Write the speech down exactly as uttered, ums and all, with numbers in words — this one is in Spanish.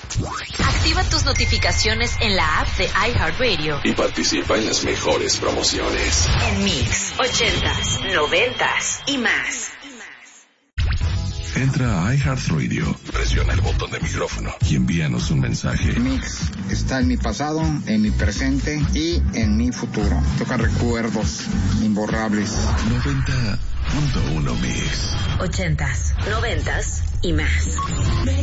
Activa tus notificaciones en la app de iHeartRadio y participa en las mejores promociones. En Mix, ochentas, noventas y más. Entra a iHeartRadio, presiona el botón de micrófono y envíanos un mensaje. Mix está en mi pasado, en mi presente y en mi futuro. Toca recuerdos imborrables. noventa punto uno Mix. Ochentas, noventas y más.